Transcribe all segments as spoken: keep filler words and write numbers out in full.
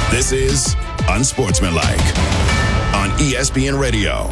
This is Unsportsmanlike on E S P N Radio.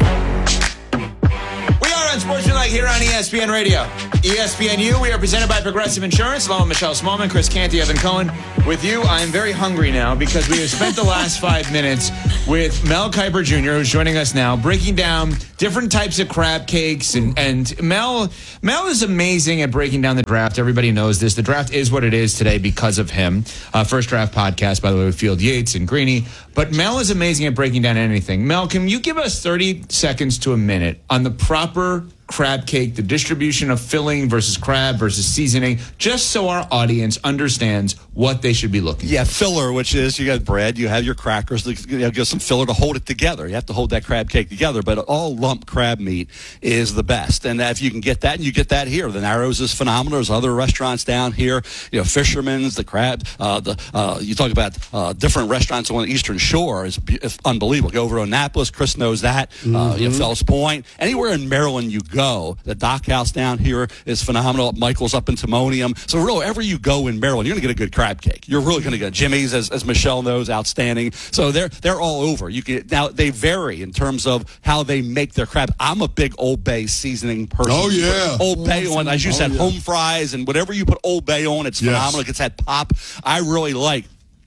We are Unsportsmanlike here on E S P N Radio. E S P N U, we are presented by Progressive Insurance. Along with Michelle Smallman, Chris Canty, Evan Cohen. With you, I am very hungry now because we have spent the last five minutes with Mel Kiper Junior, who's joining us now, breaking down different types of crab cakes. And, and Mel Mel is amazing at breaking down the draft. Everybody knows this. The draft is what it is today because of him. Uh, First Draft Podcast, by the way, with Field Yates and Greeny. But Mel is amazing at breaking down anything. Mel, can you give us thirty seconds to a minute on the proper crab cake, the distribution of filling versus crab versus seasoning, just so our audience understands what they should be looking for? Yeah, filler, which is you got bread, you have your crackers, you know, get some filler to hold it together. You have to hold that crab cake together, but all lump crab meat is the best. And if you can get that, and you get that here, the Narrows is phenomenal. There's other restaurants down here, you know, Fisherman's, the crab, uh, the uh, you talk about uh, different restaurants on the Eastern Shore is it's unbelievable. Go over to Annapolis, Chris knows that. Mm-hmm. Uh, you know, Fells Point, anywhere in Maryland you go. The Dock House down here is phenomenal. Michael's up in Timonium. So really, wherever you go in Maryland, you're going to get a good crab cake. You're really going to get Jimmy's, as, as Michelle knows, outstanding. So they're they're all over. You can now they vary in terms of how they make their crab. I'm a big Old Bay seasoning person. Oh yeah, Old Bay on, as you oh, said, yeah. home fries and whatever you put Old Bay on, it's phenomenal. Yes. It gets that pop. I really like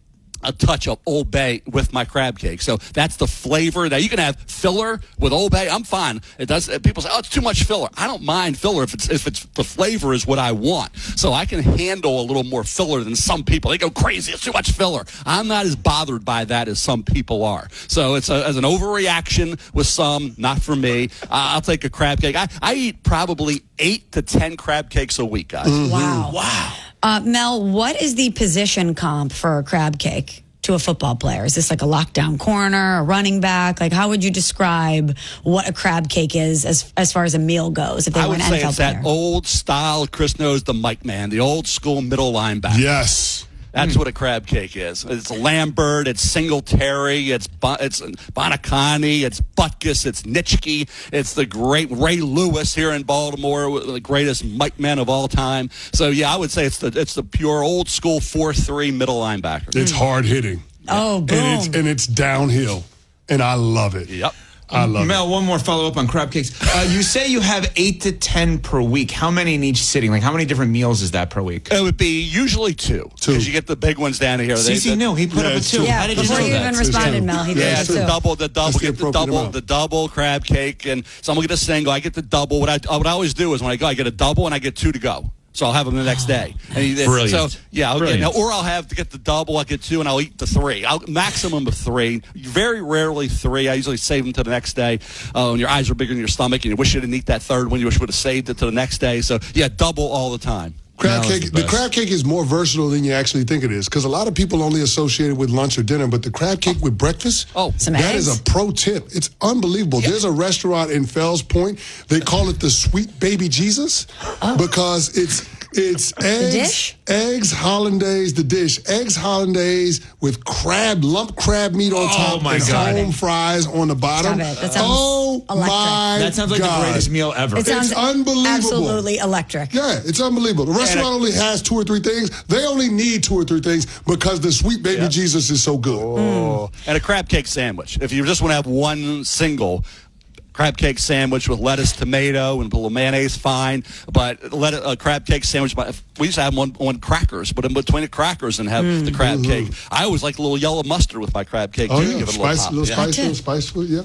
a touch of Old Bay with my crab cake. So that's the flavor. Now, you can have filler with Old Bay. I'm fine. It does. People say, oh, it's too much filler. I don't mind filler if it's if it's the flavor is what I want. So I can handle a little more filler than some people. They go crazy. It's too much filler. I'm not as bothered by that as some people are. So it's a, as an overreaction with some, not for me. Uh, I'll take a crab cake. I, I eat probably eight to ten crab cakes a week, guys. Mm-hmm. Wow. Wow. Uh, Mel, what is the position comp for a crab cake to a football player? Is this like a lockdown corner, a running back? Like, how would you describe what a crab cake is as as far as a meal goes? If they I were would an say N F L it's player? that old style, Chris knows the Mike man, the old school middle linebacker. Yes. That's mm. what a crab cake is. It's Lambert, it's Singletary, it's it's Bonacani, it's Butkus, it's Nitschke, it's the great Ray Lewis here in Baltimore, the greatest Mike man of all time. So yeah, I would say it's the it's the pure old school four three middle linebacker. It's hard hitting. Oh, boom. And it's and it's downhill, and I love it. Yep. I love Mel, it. one more follow-up on crab cakes. Uh, you say you have eight to ten per week. How many in each sitting? Like, how many different meals is that per week? It would be usually two. Two. Because you get the big ones down here. They, Cece knew. He put Yeah, up a it's two. two. Yeah, How did you before know you that? even responded, two. Mel, he Yeah, did it's it the too. double, the double, That's the get the appropriate double, amount. the double crab cake, and some will get a single. I get the double. What I what I always do is when I go, I get a double and I get two to go. So I'll have them the next day. And he, Brilliant. So yeah, I'll get, Brilliant. or I'll have to get the double. I get two, and I'll eat the three. I'll maximum of three. Very rarely three. I usually save them to the next day. Uh, when your eyes are bigger than your stomach, and you wish you didn't eat that third one, you wish you would have saved it to the next day. So yeah, double all the time. Crab Mel is cake. the The, best. crab cake is more versatile than you actually think it is, because a lot of people only associate it with lunch or dinner. But the crab cake with breakfast, Oh, Some that eggs? is a pro tip. It's unbelievable. There's a restaurant in Fells Point. They call it the Sweet Baby Jesus because it's it's eggs, dish? eggs hollandaise, the dish, eggs hollandaise with crab, lump crab meat on Oh, top, my and God. home fries on the bottom. Stop it. That sounds oh electric. my That sounds like God. the greatest meal ever. It sounds It's unbelievable. absolutely electric. Yeah, it's unbelievable. The restaurant And a- only has two or three things. They only need two or three things because the Sweet Baby Yeah. Jesus is so good. Oh. And a crab cake sandwich. If you just want to have one single crab cake sandwich with lettuce, tomato, and a little mayonnaise, fine. But let a crab cake sandwich. We used to have them on, on crackers, put in between the crackers and have the crab Mm-hmm. cake. I always like a little yellow mustard with my crab cake Oh too. yeah, Give it a spice, little pop. little Yeah. spice, too. little spice food. Yeah.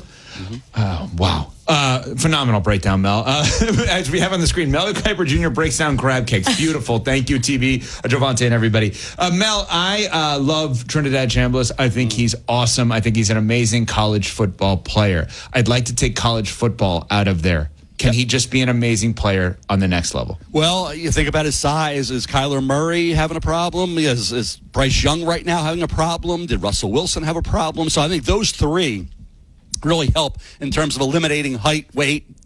Oh, wow. Uh, phenomenal breakdown, Mel. Uh, as we have on the screen, Mel Kiper Junior breaks down crab cakes. Beautiful. Thank you, T V, uh, Javante, and everybody. Uh, Mel, I uh, love Trinidad Chambliss. I think he's awesome. I think he's an amazing college football player. I'd like to take college football out of there. Can he just be an amazing player on the next level? Well, you think about his size. Is Kyler Murray having a problem? Is, is Bryce Young right now having a problem? Did Russell Wilson have a problem? So I think those three really help in terms of eliminating height, weight,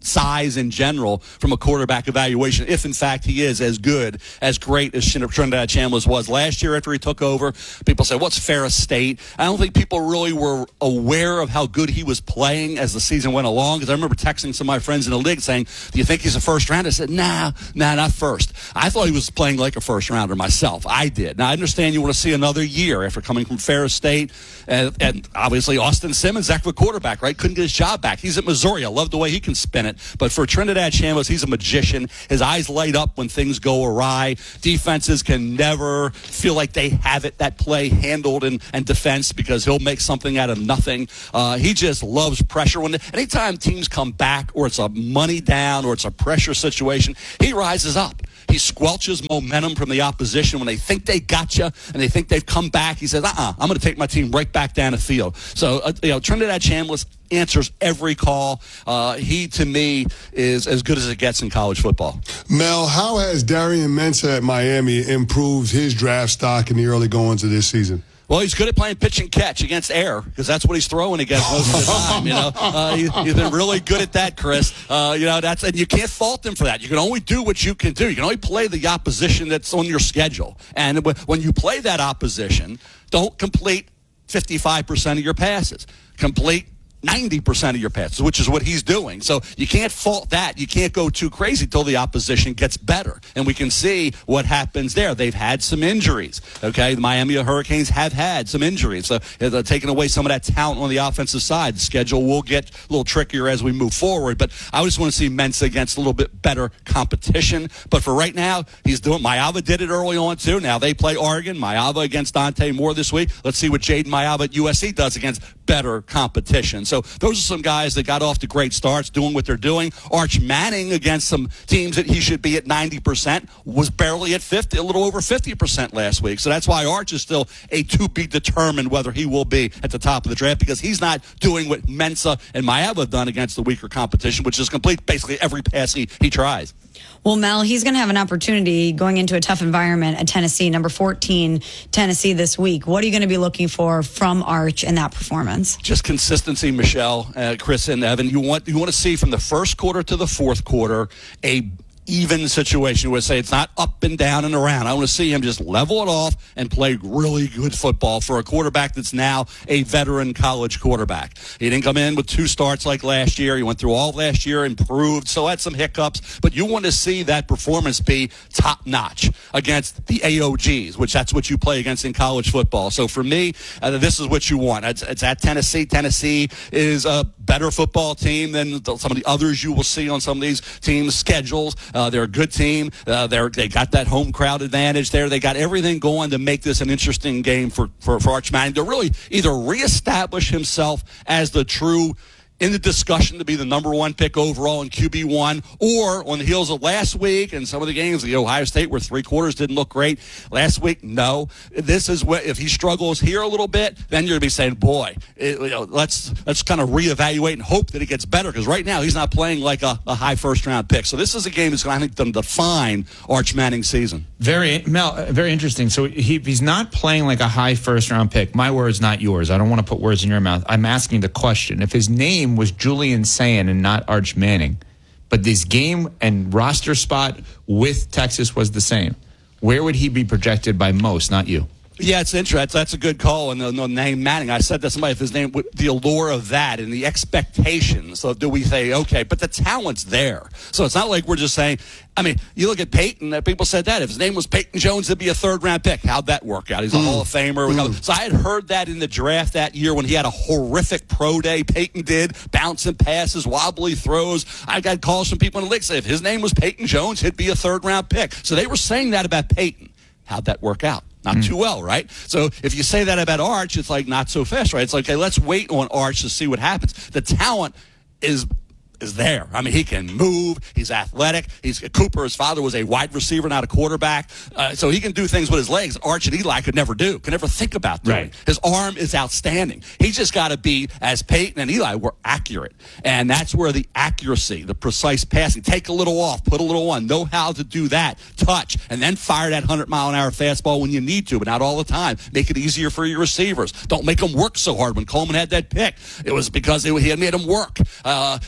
size in general from a quarterback evaluation, if in fact he is as good, as great as Trinidad Chambliss was last year after he took over. People say, what's Ferris State? I don't think people really were aware of how good he was playing as the season went along, because I remember texting some of my friends in the league saying, do you think he's a first rounder? I said, nah, nah, not first. I thought he was playing like a first rounder myself. I did. Now, I understand you want to see another year after coming from Ferris State, and, and obviously Austin Simmons, heck of a quarterback, right? Couldn't get his job back. He's at Missouri. I love the way he can spin it. But for Trinidad Chambliss, he's a magician. His eyes light up when things go awry. Defenses can never feel like they have it, that play handled in, in defense, because he'll make something out of nothing. Uh, he just loves pressure. When anytime teams come back, or it's a money down, or it's a pressure situation, he rises up. He squelches momentum from the opposition when they think they got you and they think they've come back. He says, uh-uh, I'm going to take my team right back down the field. So, uh, you know, Trinidad Chambliss answers every call. Uh, he, to me, is as good as it gets in college football. Mel, how has Darian Mensah at Miami improved his draft stock in the early goings of this season? Well, he's good at playing pitch and catch against air, because that's what he's throwing against most of the time. You know, uh, he, he's been really good at that, Chris. Uh, you know, that's and you can't fault him for that. You can only do what you can do. You can only play the opposition that's on your schedule. And when you play that opposition, don't complete fifty-five percent of your passes. Complete ninety percent of your passes, which is what he's doing. So you can't fault that. You can't go too crazy till the opposition gets better. And we can see what happens there. They've had some injuries, okay? The Miami Hurricanes have had some injuries. So they're taking away some of that talent on the offensive side. The schedule will get a little trickier as we move forward. But I just want to see Mensah against a little bit better competition. But for right now, he's doing – Mayava did it early on, too. Now they play Oregon. Mayava against Dante Moore this week. Let's see what Jaden Mayava at U S C does against better competition. So those are some guys that got off to great starts, doing what they're doing. Arch Manning against some teams that he should be at ninety percent was barely at fifty, a little over fifty percent last week. So that's why Arch is still a to be determined whether he will be at the top of the draft, because he's not doing what Mensah and Mayava have done against the weaker competition, which is complete basically every pass he, he tries. Well, Mel, he's going to have an opportunity going into a tough environment at Tennessee, number fourteen, Tennessee this week. What are you going to be looking for from Arch in that performance? Just consistency, Michelle, uh, Chris, and Evan. You want you want to see from the first quarter to the fourth quarter a even situation. We would say it's not up and down and around. I want to see him just level it off and play really good football for a quarterback that's now a veteran college quarterback. He didn't come in with two starts like last year. He went through all last year, improved, so had some hiccups. But you want to see that performance be top-notch against the A O Gs, which that's what you play against in college football. So for me, uh, this is what you want. It's, it's at Tennessee. Tennessee is a better football team than some of the others you will see on some of these teams' schedules. Uh, they're a good team. Uh, they're, they got that home crowd advantage there. They got everything going to make this an interesting game for, for, for Arch Manning to really either reestablish himself as the true in the discussion to be the number one pick overall in Q B one, or on the heels of last week and some of the games, the Ohio State where three quarters didn't look great last week. No, this is what, if he struggles here a little bit, then you're going to be saying, boy, it, you know, let's let's kind of reevaluate and hope that it gets better, because right now he's not playing like a, a high first round pick. So this is a game that's going to, I think, to define Arch Manning's season. Very, Mel, very interesting. So he, he's not playing like a high first round pick. My words, not yours. I don't want to put words in your mouth. I'm asking the question. If his name was Julian Sayin and not Arch Manning, but this game and roster spot with Texas was the same, where would he be projected by most, not you? Yeah, it's interesting. That's a good call. And the, the name Manning, I said to somebody, if his name, the allure of that and the expectations. So do we say, okay, but the talent's there. So it's not like we're just saying, I mean, you look at Peyton, uh, people said that. If his name was Peyton Jones, it'd be a third round pick. How'd that work out? He's a mm. Hall of Famer. Mm. So I had heard that in the draft that year when he had a horrific pro day. Peyton did, bouncing passes, wobbly throws. I got calls from people in the league saying if his name was Peyton Jones, he'd be a third round pick. So they were saying that about Peyton. How'd that work out? Not mm. too well, right? So if you say that about Arch, it's like not so fast, right? It's like, okay, let's wait on Arch to see what happens. The talent is is there. I mean, he can move. He's athletic. He's Cooper. His father was a wide receiver, not a quarterback. Uh, so he can do things with his legs Arch and Eli could never do, could never think about doing. Right. His arm is outstanding. He's just got to be, as Peyton and Eli were, accurate. And that's where the accuracy, the precise passing, take a little off, put a little on, know how to do that, touch, and then fire that one hundred mile an hour fastball when you need to, but not all the time. Make it easier for your receivers. Don't make them work so hard. When Coleman had that pick, it was because it, he had made them work. Uh, getting to the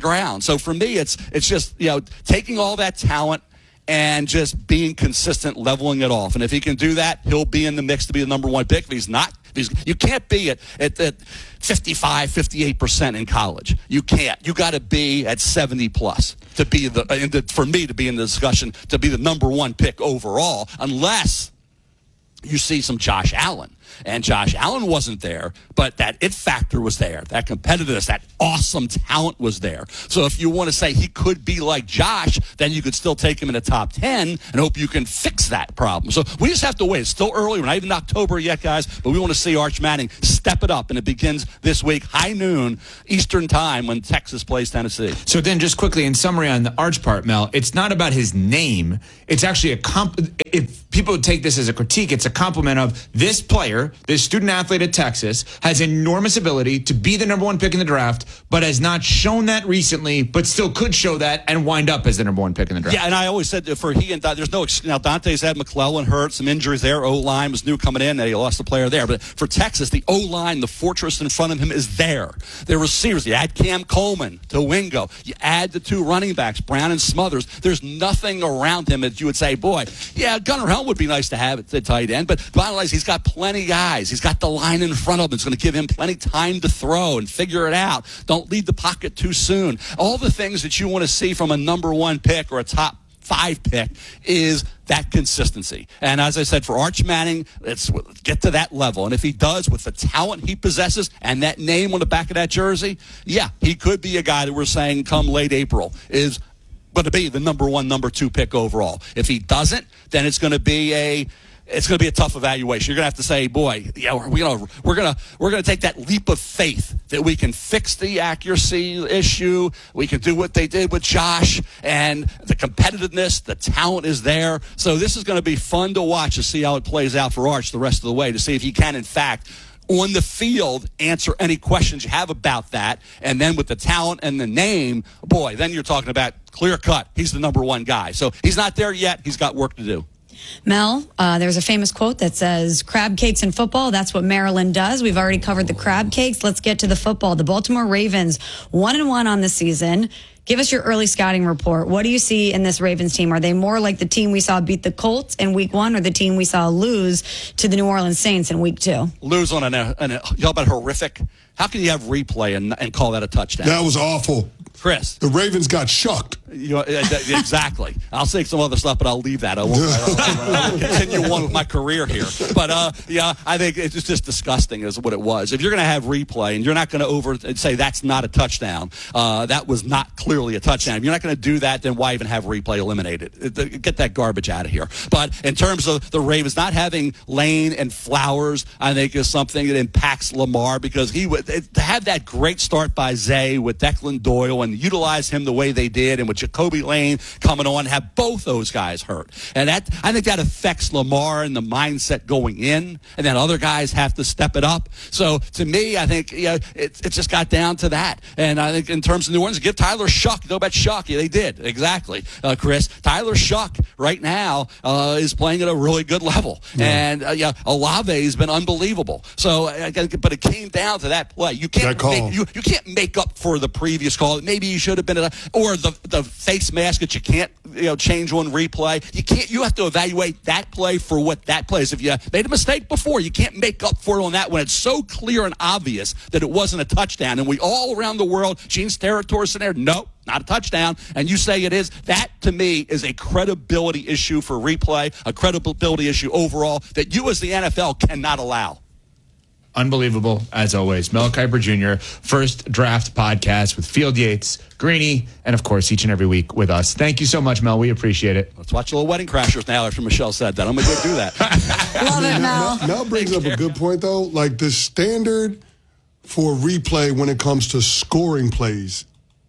ground. So for me, it's it's just, you know, taking all that talent and just being consistent, leveling it off. And if he can do that, he'll be in the mix to be the number one pick. If he's not, if he's, you can't be at, at, at fifty-five, fifty-eight percent in college. You can't. You got to be at seventy plus to be the, in the, for me to be in the discussion, to be the number one pick overall, unless you see some Josh Allen. And Josh Allen wasn't there, but that it factor was there. That competitiveness, that awesome talent was there. So if you want to say he could be like Josh, then you could still take him in the top ten and hope you can fix that problem. So we just have to wait. It's still early. We're not even October yet, guys, but we want to see Arch Manning step it up, and it begins this week, high noon, Eastern time, when Texas plays Tennessee. So then just quickly, in summary on the Arch part, Mel, it's not about his name. It's actually a comp. If people take this as a critique, it's a compliment of this player, this student athlete at Texas, has enormous ability to be the number one pick in the draft, but has not shown that recently, but still could show that and wind up as the number one pick in the draft. Yeah, and I always said that for he and there's no now Dante's had McClellan hurt, some injuries there. O line was new coming in, and he lost a player there. But for Texas, the O line, the fortress in front of him is there. Their receivers, you add Cam Coleman to Wingo, you add the two running backs, Brown and Smothers. There's nothing around him that you would say, boy, yeah, Gunnar Helm would be nice to have at the tight end. But bottom line is he's got plenty of guys. He's got the line in front of him. It's going to give him plenty of time to throw and figure it out. Don't leave the pocket too soon. All the things that you want to see from a number one pick or a top five pick is that consistency. And as I said, for Arch Manning, let's get to that level. And if he does, with the talent he possesses and that name on the back of that jersey, yeah, he could be a guy that we're saying come late April is going to be the number one, number two pick overall. If he doesn't, then it's going to be a It's going to be a tough evaluation. You're going to have to say, boy, yeah, we're, you know, we're going to we're going to take that leap of faith that we can fix the accuracy issue. We can do what they did with Josh, and the competitiveness, the talent is there. So this is going to be fun to watch to see how it plays out for Arch the rest of the way, to see if he can, in fact, on the field, answer any questions you have about that. And then with the talent and the name, boy, then you're talking about clear cut. He's the number one guy. So he's not there yet. He's got work to do. Mel, uh, there's a famous quote that says, crab cakes in football, that's what Maryland does. We've already covered the crab cakes. Let's get to the football. The Baltimore Ravens, one and one on the season. Give us your early scouting report. What do you see in this Ravens team? Are they more like the team we saw beat the Colts in week one, or the team we saw lose to the New Orleans Saints in week two? Lose on an, an you know about horrific? How can you have replay and, and call that a touchdown? That was awful. Chris. The Ravens got shucked. You know, exactly. I'll say some other stuff, but I'll leave that. I won't, I won't continue on with my career here. But, uh, yeah, I think it's just disgusting is what it was. If you're going to have replay and you're not going to over say that's not a touchdown, uh, that was not clearly a touchdown. If you're not going to do that, then why even have replay eliminated? Get that garbage out of here. But in terms of the Ravens not having Lane and Flowers, I think is something that impacts Lamar, because he would to have that great start by Zay with Declan Doyle and utilize him the way they did, and with Jacoby Lane coming on, have both those guys hurt. And that, I think that affects Lamar and the mindset going in, and then other guys have to step it up. So to me, I think you know, it, it just got down to that. And I think in terms of New Orleans, give Tyler Shuck, you know about Shuck? Yeah, they did, exactly, uh, Chris. Tyler Shuck right now uh, is playing at a really good level. Yeah. And uh, yeah, Olave's been unbelievable. So, uh, but it came down to that play. You can't, make, you, you can't make up for the previous call. Maybe you should have been, a, or the the face mask that you can't you know change on replay. You can't. You have to evaluate that play for what that play is. If you made a mistake before, you can't make up for it on that when it's so clear and obvious that it wasn't a touchdown. And we all around the world, Gene Steratore in there, nope, not a touchdown. And you say it is. That to me is a credibility issue for replay, a credibility issue overall that you as the N F L cannot allow. Unbelievable, as always. Mel Kiper Junior, First Draft Podcast with Field Yates, Greeny, and, of course, each and every week with us. Thank you so much, Mel. We appreciate it. Let's watch a little Wedding Crashers now after Michelle said that. I'm going to go do that. Love it, Mel. Mel. Mel brings up a good point, though. Like, the standard for replay when it comes to scoring plays,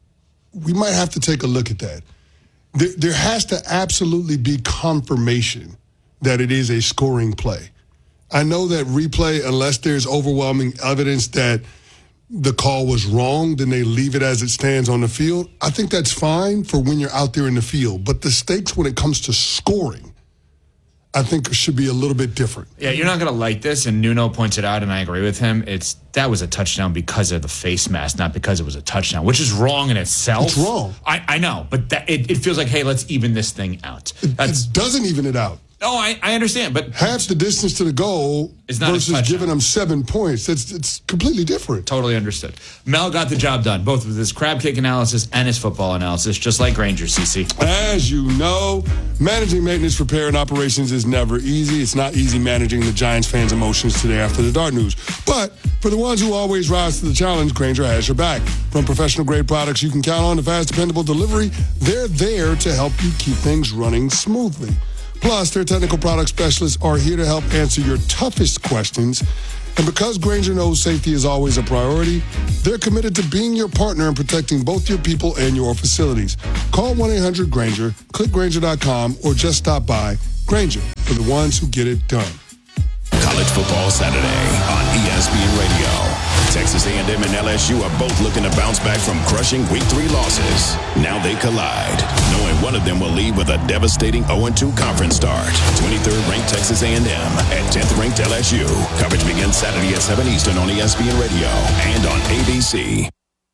we might have to take a look at that. There, there has to absolutely be confirmation that it is a scoring play. I know that replay, unless there's overwhelming evidence that the call was wrong, then they leave it as it stands on the field. I think that's fine for when you're out there in the field. But the stakes when it comes to scoring, I think should be a little bit different. Yeah, you're not going to like this, and Nuno points it out, and I agree with him. It's that was a touchdown because of the face mask, not because it was a touchdown, which is wrong in itself. It's wrong. I, I know, but that, it, it feels like, hey, let's even this thing out. That's, it doesn't even it out. Oh, I, I understand, but half the distance to the goal It's not a versus touchdown. giving them seven points. It's it's completely different. Totally understood. Mel got the job done, both with his crab cake analysis and his football analysis, just like Granger, C C. As you know, managing maintenance, repair, and operations is never easy. It's not easy managing the Giants fans' emotions today after the Dart news. But for the ones who always rise to the challenge, Granger has your back. From professional-grade products you can count on to fast, dependable delivery, they're there to help you keep things running smoothly. Plus, their technical product specialists are here to help answer your toughest questions. And because Granger knows safety is always a priority, they're committed to being your partner in protecting both your people and your facilities. Call one eight hundred Granger, click Granger dot com, or just stop by. Granger, for the ones who get it done. College Football Saturday on E S P N Radio. Texas A and M and L S U are both looking to bounce back from crushing week three losses. Now they collide, knowing one of them will leave with a devastating oh and two conference start. twenty-third ranked Texas A and M at tenth ranked L S U. Coverage begins Saturday at seven Eastern on E S P N Radio and on A B C.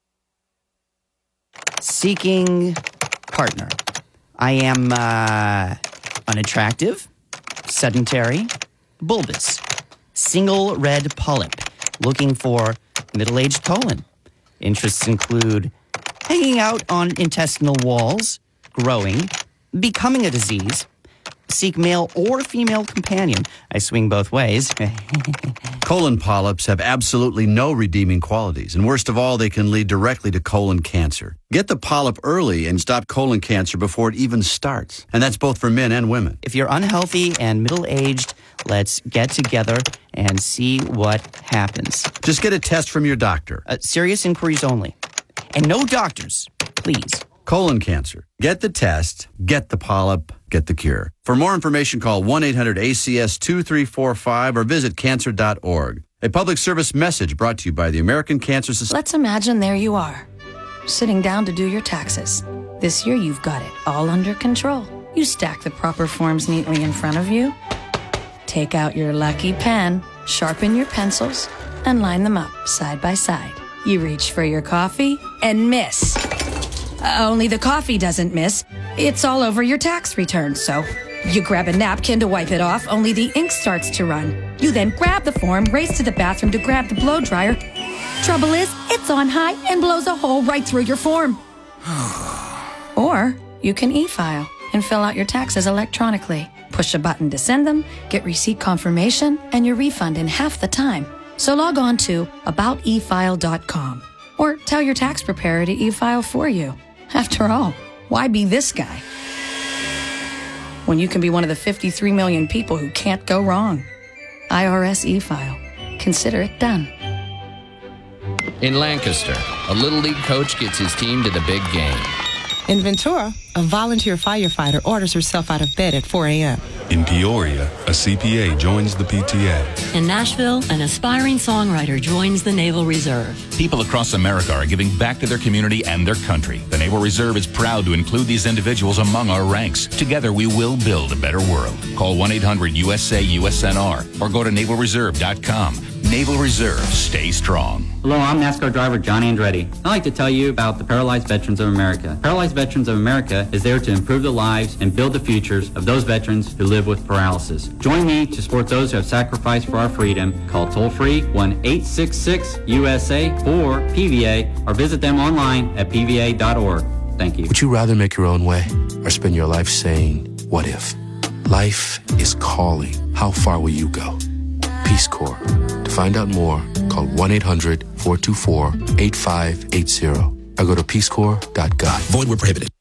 Seeking partner. I am uh, unattractive, sedentary, bulbous, single red polyp, looking for middle-aged colon. Interests include hanging out on intestinal walls, growing, becoming a disease, seek male or female companion. I swing both ways. Colon polyps have absolutely no redeeming qualities, and worst of all, they can lead directly to colon cancer. Get the polyp early and stop colon cancer before it even starts. And that's both for men and women. If you're unhealthy and middle-aged, let's get together and see what happens. Just get a test from your doctor. Uh, serious inquiries only. And no doctors, please. Colon cancer. Get the test, get the polyp, get the cure. For more information, call one eight hundred A C S two three four five or visit cancer dot org. A public service message brought to you by the American Cancer Society. Let's imagine there you are, sitting down to do your taxes. This year you've got it all under control. You stack the proper forms neatly in front of you, take out your lucky pen, sharpen your pencils, and line them up side by side. You reach for your coffee and miss. Only the coffee doesn't miss. It's all over your tax return, so you grab a napkin to wipe it off, only the ink starts to run. You then grab the form, race to the bathroom to grab the blow dryer. Trouble is, it's on high and blows a hole right through your form. Or you can e-file and fill out your taxes electronically. Push a button to send them, get receipt confirmation, and your refund in half the time. So log on to about e file dot com or tell your tax preparer to e-file for you. After all, why be this guy when you can be one of the fifty-three million people who can't go wrong? I R S e-file. Consider it done. In Lancaster, a Little League coach gets his team to the big game. In Ventura, a volunteer firefighter orders herself out of bed at four a.m. In Peoria, a C P A joins the P T A. In Nashville, an aspiring songwriter joins the Naval Reserve. People across America are giving back to their community and their country. The Naval Reserve is proud to include these individuals among our ranks. Together, we will build a better world. Call one eight hundred U S A U S N R or go to naval reserve dot com. Naval Reserve, stay strong. Hello, I'm NASCAR driver Johnny Andretti. I'd like to tell you about the Paralyzed Veterans of America. Paralyzed Veterans of America is there to improve the lives and build the futures of those veterans who live with paralysis. Join me to support those who have sacrificed for our freedom. Call toll-free one eight six six U S A or P V A or visit them online at P V A dot org. Thank you. Would you rather make your own way or spend your life saying, what if? Life is calling. How far will you go? Peace Corps. To find out more, call one eight hundred four two four eight five eight zero or go to peace corps dot gov. Void where prohibited.